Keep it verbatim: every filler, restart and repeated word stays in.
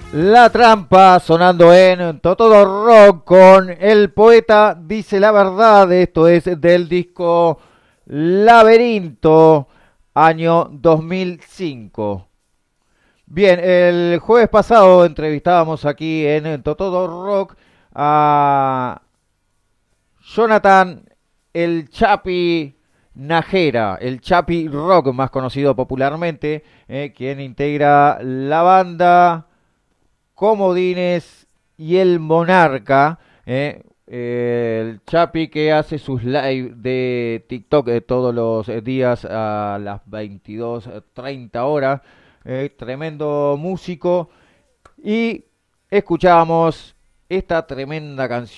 La Trampa sonando en Todo Rock con El Poeta Dice la Verdad. Esto es del disco Laberinto, año dos mil cinco. Bien, el jueves pasado entrevistábamos aquí en Todo Rock a Jonathan El Chapi Najera, el Chapi Rock más conocido popularmente, eh, quien integra la banda Comodines y el Monarca, eh, eh, el Chapi que hace sus live de TikTok eh, todos los eh, días a las veintidós treinta horas, eh, tremendo músico, y escuchamos esta tremenda canción.